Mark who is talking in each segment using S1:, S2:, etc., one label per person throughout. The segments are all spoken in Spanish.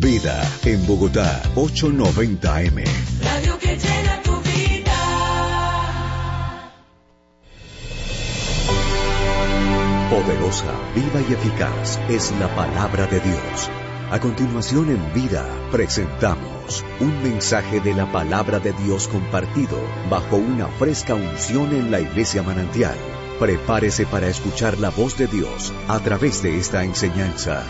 S1: Vida en Bogotá, 890 AM.
S2: Radio que llena tu vida.
S1: Poderosa, viva y eficaz es la palabra de Dios. A continuación en Vida presentamos un mensaje de la palabra de Dios compartido bajo una fresca unción en la Iglesia Manantial. Prepárese para escuchar la voz de Dios a través de esta enseñanza.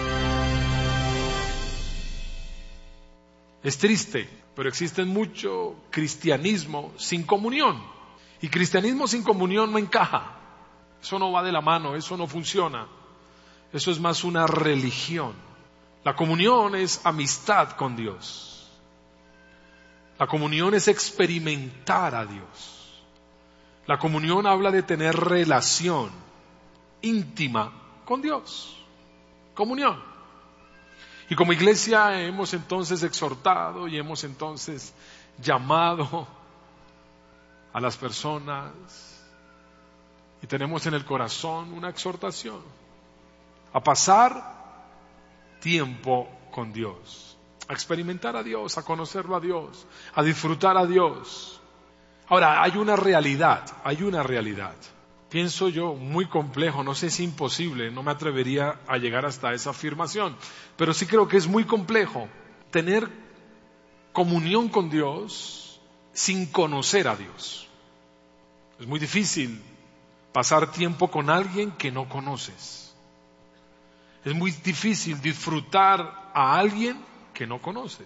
S3: Es triste, pero existe mucho cristianismo sin comunión. Y cristianismo sin comunión no encaja. Eso no va de la mano, eso no funciona. Eso es más una religión. La comunión es amistad con Dios. La comunión es experimentar a Dios. La comunión habla de tener relación íntima con Dios. Comunión. Y como iglesia hemos entonces exhortado y hemos entonces llamado a las personas y tenemos en el corazón una exhortación a pasar tiempo con Dios, a experimentar a Dios, a conocerlo a Dios, a disfrutar a Dios. Ahora, hay una realidad, pienso yo, muy complejo, no sé si imposible, no me atrevería a llegar hasta esa afirmación, pero sí creo que es muy complejo tener comunión con Dios sin conocer a Dios. Es muy difícil pasar tiempo con alguien que no conoces. Es muy difícil disfrutar a alguien que no conoces.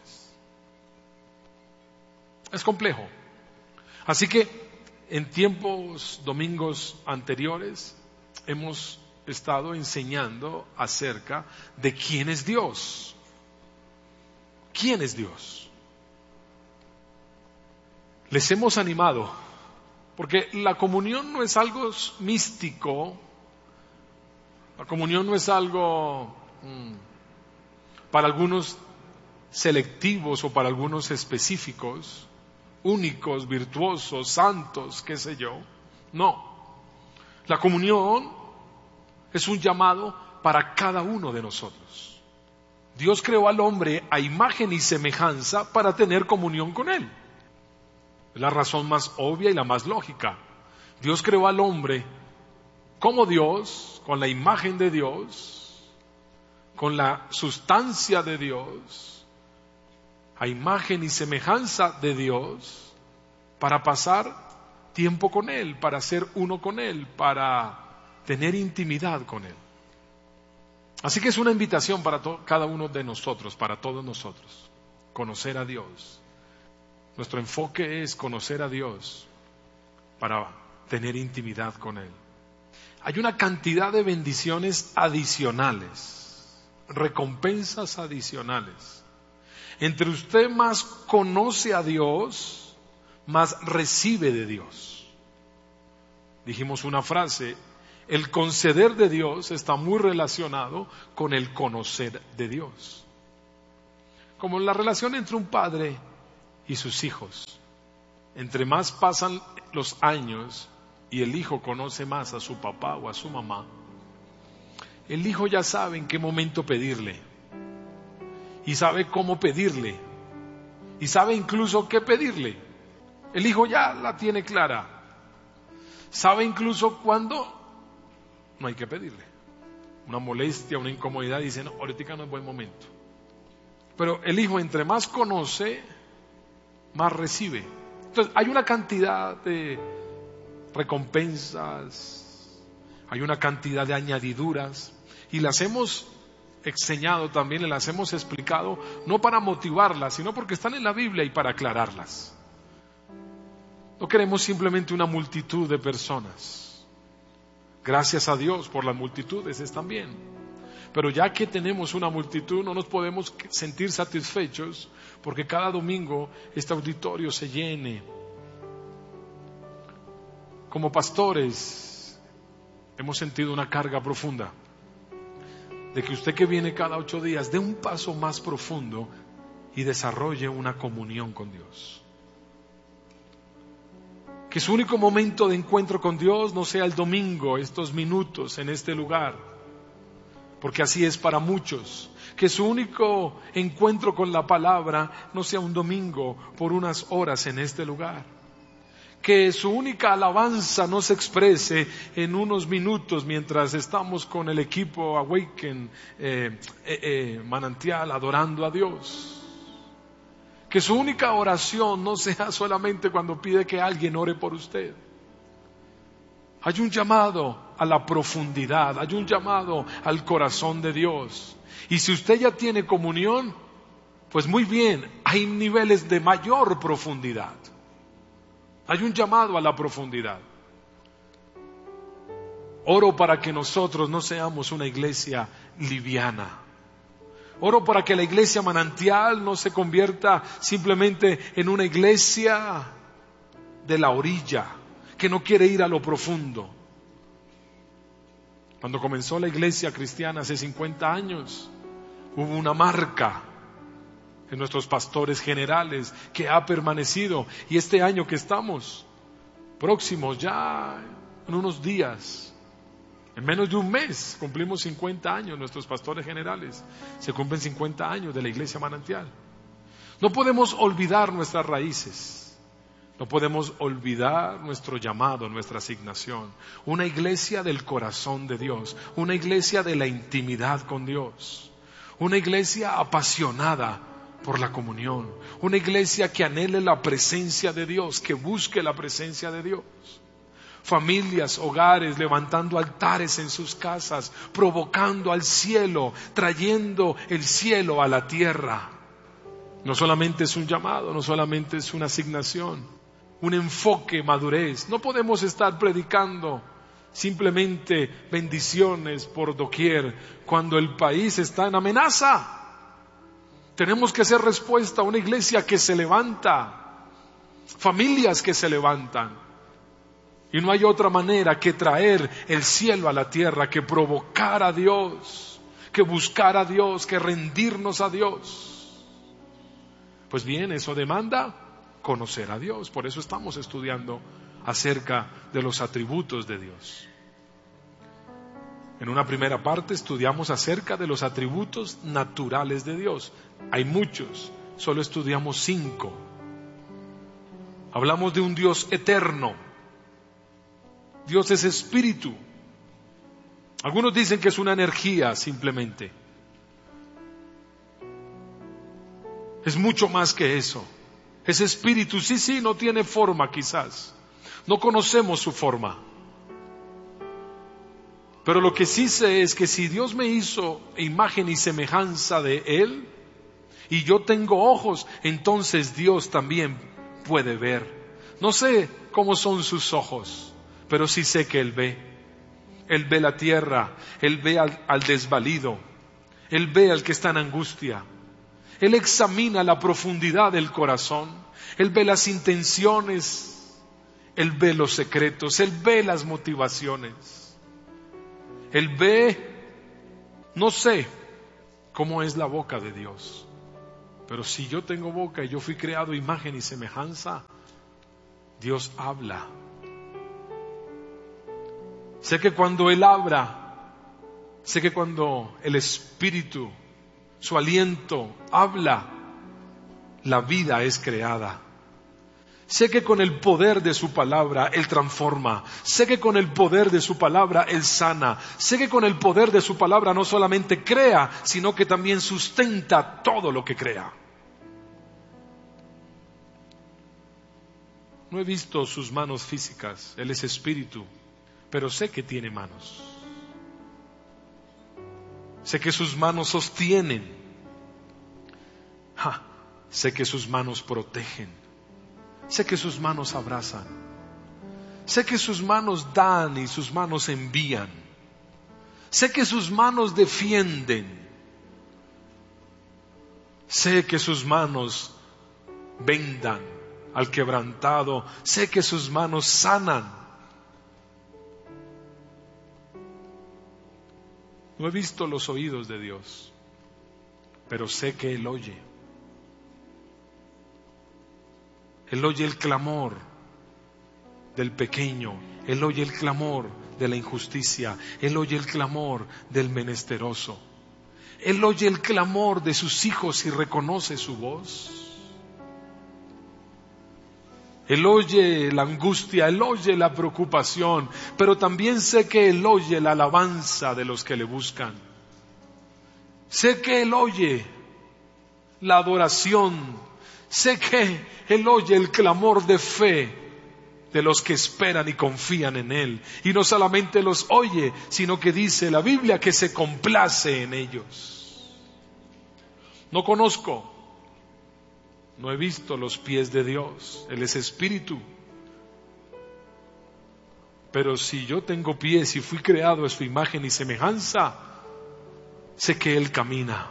S3: Es complejo. Así que en tiempos, domingos anteriores, hemos estado enseñando acerca de quién es Dios. ¿Quién es Dios? Les hemos animado, porque la comunión no es algo místico. La comunión no es algo para algunos selectivos o para algunos específicos, únicos, virtuosos, santos, qué sé yo. No. La comunión es un llamado para cada uno de nosotros. Dios creó al hombre a imagen y semejanza para tener comunión con él. Es la razón más obvia y la más lógica. Dios creó al hombre como Dios, con la imagen de Dios, con la sustancia de Dios, a imagen y semejanza de Dios, para pasar tiempo con Él, para ser uno con Él, para tener intimidad con Él. Así que es una invitación para cada uno de nosotros, para todos nosotros, conocer a Dios. Nuestro enfoque es conocer a Dios para tener intimidad con Él. Hay una cantidad de bendiciones adicionales, recompensas adicionales. Entre usted más conoce a Dios, más recibe de Dios. Dijimos una frase, el conceder de Dios está muy relacionado con el conocer de Dios. Como la relación entre un padre y sus hijos. Entre más pasan los años y el hijo conoce más a su papá o a su mamá, el hijo ya sabe en qué momento pedirle, y sabe cómo pedirle, y sabe incluso qué pedirle. El hijo ya la tiene clara, sabe incluso cuándo no hay que pedirle. Una molestia, una incomodidad, dice, no, ahorita no es buen momento. Pero el hijo entre más conoce, más recibe. Entonces hay una cantidad de recompensas, hay una cantidad de añadiduras y las hemos enseñado también, las hemos explicado no para motivarlas, sino porque están en la Biblia y para aclararlas. No queremos simplemente una multitud de personas. Gracias a Dios por las multitudes están bien, pero ya que tenemos una multitud no nos podemos sentir satisfechos porque cada domingo este auditorio se llene. Como pastores hemos sentido una carga profunda de que usted que viene cada 8 días dé un paso más profundo y desarrolle una comunión con Dios. Que su único momento de encuentro con Dios no sea el domingo, estos minutos en este lugar. porque así es para muchos, que su único encuentro con la palabra no sea un domingo por unas horas en este lugar, que su única alabanza no se exprese en unos minutos mientras estamos con el equipo Awaken Manantial adorando a Dios, que su única oración no sea solamente cuando pide que alguien ore por usted. Hay un llamado a la profundidad, hay un llamado al corazón de Dios. Y si usted ya tiene comunión, pues muy bien, hay niveles de mayor profundidad. Hay un llamado a la profundidad. Oro para que nosotros no seamos una iglesia liviana. Oro para que la iglesia Manantial no se convierta simplemente en una iglesia de la orilla, que no quiere ir a lo profundo. Cuando comenzó la iglesia cristiana hace 50 años, hubo una marca en nuestros pastores generales que ha permanecido. Y este año que estamos próximos, ya en unos días, en menos de un mes, cumplimos 50 años nuestros pastores generales. Se cumplen 50 años de la iglesia Manantial. No podemos olvidar nuestras raíces. No podemos olvidar nuestro llamado, nuestra asignación. Una iglesia del corazón de Dios, una iglesia de la intimidad con Dios, una iglesia apasionada por la comunión, una iglesia que anhele la presencia de Dios, que busque la presencia de Dios. Familias, hogares, levantando altares en sus casas, provocando al cielo, trayendo el cielo a la tierra. No solamente es un llamado, no solamente es una asignación, un enfoque, madurez. No podemos estar predicando simplemente bendiciones por doquier cuando el país está en amenaza. Tenemos que hacer respuesta a una iglesia que se levanta, familias que se levantan. Y no hay otra manera que traer el cielo a la tierra, que provocar a Dios, que buscar a Dios, que rendirnos a Dios. Pues bien, eso demanda conocer a Dios. Por eso estamos estudiando acerca de los atributos de Dios. En una primera parte estudiamos acerca de los atributos naturales de Dios. Hay muchos, solo estudiamos 5. Hablamos de un Dios eterno. Dios es espíritu. Algunos dicen que es una energía simplemente. Es mucho más que eso. Es espíritu, sí, no tiene forma quizás. No conocemos su forma. Pero lo que sí sé es que si Dios me hizo imagen y semejanza de Él, y yo tengo ojos, entonces Dios también puede ver. No sé cómo son sus ojos, pero sí sé que Él ve. Él ve la tierra, Él ve al desvalido, Él ve al que está en angustia. Él examina la profundidad del corazón, Él ve las intenciones, Él ve los secretos, Él ve las motivaciones. Él ve, no sé cómo es la boca de Dios, pero si yo tengo boca y yo fui creado imagen y semejanza, Dios habla. Sé que cuando Él habla, sé que cuando el Espíritu, su aliento, habla, la vida es creada. Sé que con el poder de su palabra Él transforma. Sé que con el poder de su palabra Él sana. Sé que con el poder de su palabra no solamente crea, sino que también sustenta todo lo que crea. No he visto sus manos físicas, Él es espíritu, pero sé que tiene manos. Sé que sus manos sostienen. Sé que sus manos protegen. Sé que sus manos abrazan. Sé que sus manos dan y sus manos envían. Sé que sus manos defienden. Sé que sus manos vendan al quebrantado. Sé que sus manos sanan. No he visto los oídos de Dios, pero sé que Él oye. Él oye el clamor del pequeño, Él oye el clamor de la injusticia. Él oye el clamor del menesteroso. Él oye el clamor de sus hijos y reconoce su voz. Él oye la angustia, Él oye la preocupación, pero también sé que Él oye la alabanza de los que le buscan. Sé que Él oye la adoración, sé que Él oye el clamor de fe de los que esperan y confían en Él. Y no solamente los oye, sino que dice la Biblia que se complace en ellos. No conozco, no he visto los pies de Dios, Él es espíritu. Pero si yo tengo pies y fui creado a su imagen y semejanza, sé que Él camina.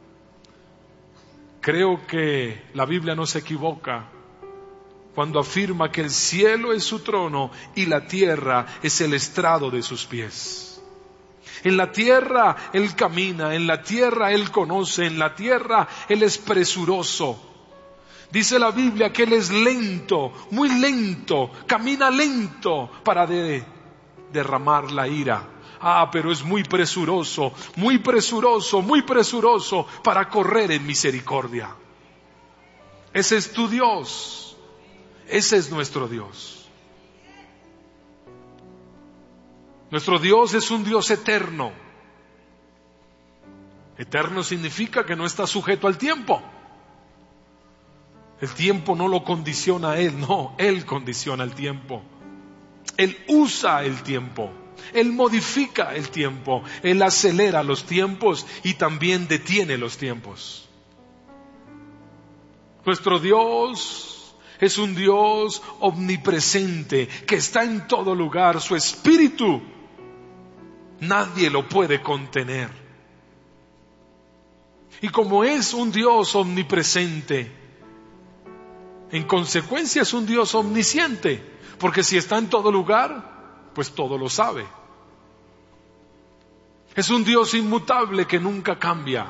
S3: Creo que la Biblia no se equivoca cuando afirma que el cielo es su trono y la tierra es el estrado de sus pies. En la tierra Él camina, en la tierra Él conoce, en la tierra Él es presuroso. Dice la Biblia que Él es lento, muy lento, camina lento para derramar la ira. Pero es muy presuroso, muy presuroso, muy presuroso para correr en misericordia. Ese es tu Dios, ese es nuestro Dios. Nuestro Dios es un Dios eterno. Eterno significa que no está sujeto al tiempo. El tiempo no lo condiciona a Él, no, Él condiciona el tiempo. Él usa el tiempo, Él modifica el tiempo, Él acelera los tiempos y también detiene los tiempos. Nuestro Dios es un Dios omnipresente que está en todo lugar. Su espíritu nadie lo puede contener. Y como es un Dios omnipresente, en consecuencia es un Dios omnisciente, porque si está en todo lugar, pues todo lo sabe. Es un Dios inmutable que nunca cambia.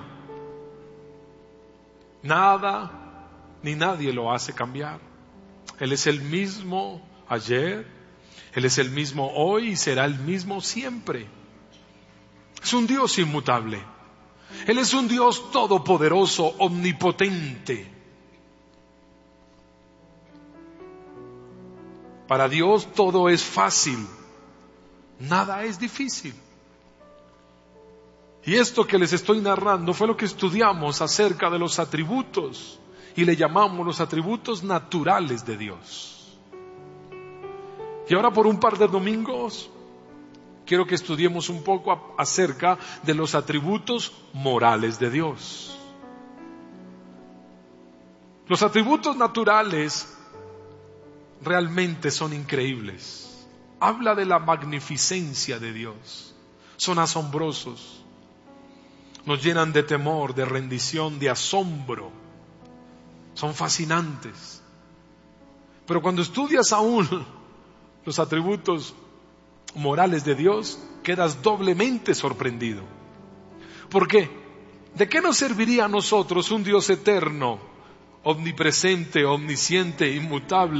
S3: Nada ni nadie lo hace cambiar. Él es el mismo ayer, Él es el mismo hoy y será el mismo siempre. Es un Dios inmutable. Él es un Dios todopoderoso, omnipotente. Para Dios todo es fácil, nada es difícil. Y esto que les estoy narrando fue lo que estudiamos acerca de los atributos y le llamamos los atributos naturales de Dios. Y ahora por un par de domingos quiero que estudiemos un poco acerca de los atributos morales de Dios. Los atributos naturales realmente son increíbles. Habla de la magnificencia de Dios. Son asombrosos. Nos llenan de temor, de rendición, de asombro. Son fascinantes. Pero cuando estudias aún los atributos morales de Dios, quedas doblemente sorprendido. ¿Por qué? ¿De qué nos serviría a nosotros un Dios eterno, omnipresente, omnisciente, inmutable,